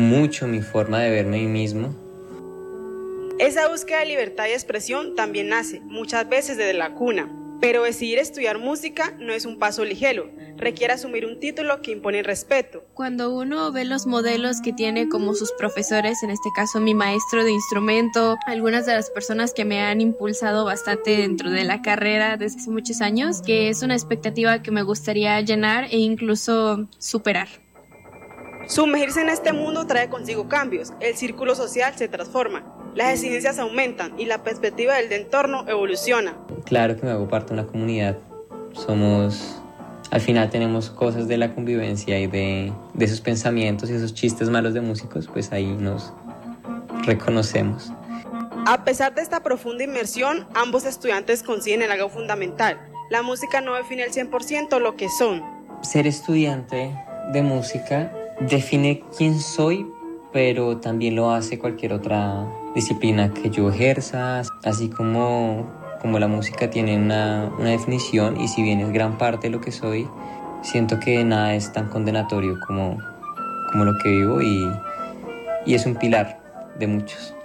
mucho mi forma de verme a mí mismo. Esa búsqueda de libertad y expresión también nace, muchas veces desde la cuna, pero decidir estudiar música no es un paso ligero, requiere asumir un título que impone respeto. Cuando uno ve los modelos que tiene como sus profesores, en este caso mi maestro de instrumento, algunas de las personas que me han impulsado bastante dentro de la carrera desde hace muchos años, que es una expectativa que me gustaría llenar e incluso superar. Sumergirse en este mundo trae consigo cambios, el círculo social se transforma, las exigencias aumentan y la perspectiva del entorno evoluciona. Claro que me hago parte de una comunidad, al final tenemos cosas de la convivencia y de esos pensamientos y esos chistes malos de músicos, pues ahí nos reconocemos. A pesar de esta profunda inmersión, ambos estudiantes coinciden en algo fundamental, la música no define al 100% lo que son. Ser estudiante de música define quién soy, pero también lo hace cualquier otra disciplina que yo ejerza, así como la música tiene una definición, y si bien es gran parte de lo que soy, siento que nada es tan condenatorio como lo que vivo, y es un pilar de muchos.